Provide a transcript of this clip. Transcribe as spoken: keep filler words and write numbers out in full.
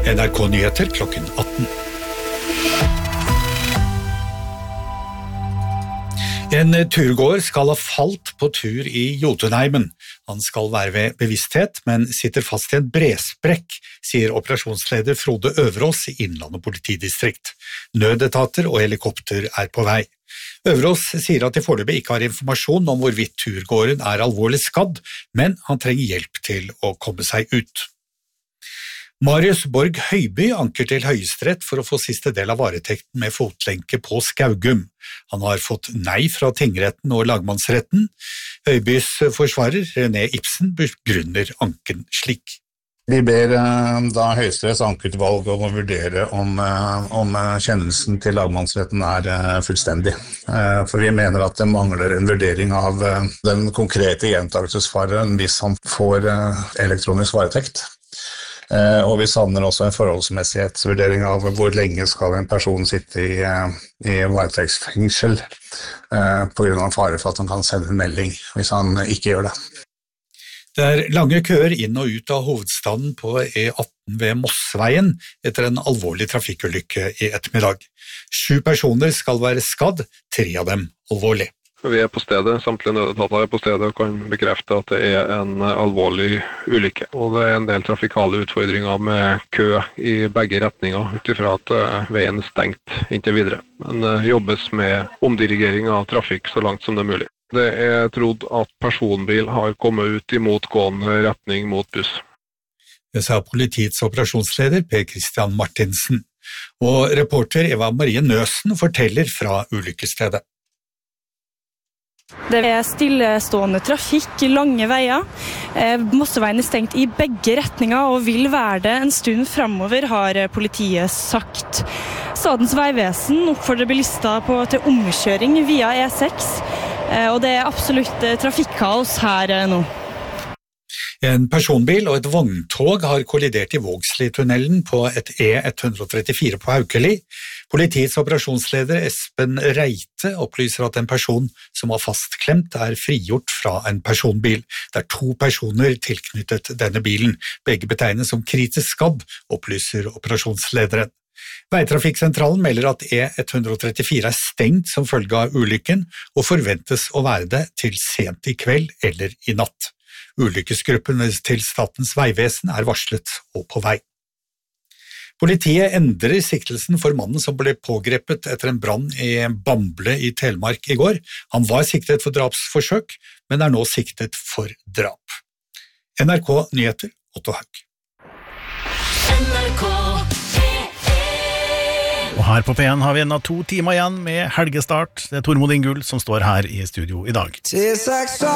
N R K-nyheter klokken atten. En turgåer skal ha falt på tur i Jotunheimen. Han skal være ved bevissthet, men sitter fast i en bresprekk, sier operasjonsleder Frode Øverås i Innlandet politidistrikt. Nødetater og helikopter er på vei. Øverås sier at de foreløpig ikke har informasjon om hvorvidt turgåeren er alvorlig skadd, men han trenger hjelp til å komme seg ut. Marius Borg Høiby anker til Høyesterett for å få siste del av varetekten med fotlenke på Skaugum. Han har fått nei fra tingretten og lagmannsretten. Høibys forsvarer, René Ibsen, begrunner anken slik. Vi ber da Høyesteretts ankeutvalg om å vurdere om, om kjennelsen til lagmannsretten er fullstendig. For vi mener at det mangler en vurdering av den konkrete gjentakelsesfaren hvis han får elektronisk varetekt. Og vi savner også en forholdsmessighetsvurdering av hvor lenge skal en person sitte i, i varetektsfengsel på grunn av fare for at han kan sende en melding hvis han ikke gjør det. Det er lange køer inn og ut av hovedstaden på E atten ved Mossveien etter en alvorlig trafikkulykke i ettermiddag. Sju personer skal være skadd, tre av dem alvorlig. Vi er på stedet, samtlige nødetater er på stedet og kan bekrefte at det er en alvorlig ulykke. Og det er en del trafikale utfordringer med kø i begge retninger, utifra at veien er stengt inntil videre. Men det jobbes med omdirigering av trafikk så langt som det er mulig. Det er trodd at personbil har kommet ut i motgående retning mot buss. Det sa politiets operasjonsleder Per Christian Martinsen. Og reporter Eva Marie Nøsen forteller fra ulykkesstedet. Det er stillestående trafikk i lange veier. Mosseveien er stengt i begge retninger og vil være det en stund fremover, har politiet sagt. Statens vegvesen oppfordrer bilister på, til omkjøring via E seks, og det er absolutt trafikkaos her nå. En personbil og et vogntog har kollidert i Vågsli-tunnelen på et E ett trettifire på Haukeli. Politiets operasjonsleder Espen Reite opplyser at en person som var fastklemt er frigjort fra en personbil. Det er to personer tilknyttet denne bilen. Begge betegnes som kritisk skadd, opplyser operasjonslederen. Veitrafikksentralen melder at E ett trettifire er stengt som følge av ulykken og forventes å være det til sent i kveld eller i natt. Ulykkesgruppen til Statens vegvesen er varslet og på vei. Politiet endrer siktelsen for mannen som ble pågrepet etter en brann i Bamble i Telemark i går. Han var siktet for drapsforsøk, men er nå siktet for drap. N R K Nyheter, Otto Haug. Og her på P en har vi enda to timer igjen med helgestart. Det er Tormod Ingull som står her i studio i dag.